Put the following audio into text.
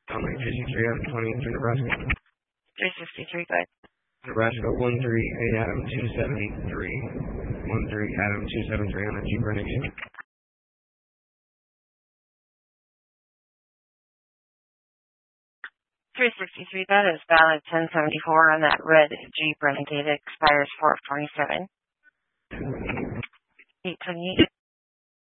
Dominic 53 Adam 23 Nebraska. 363, go ahead. Nebraska 138 Adam 273. 13 Adam 273 on the Jeep Renegade. 363, that is valid 1074 on that red Jeep Renegade. It expires 4/27. 828.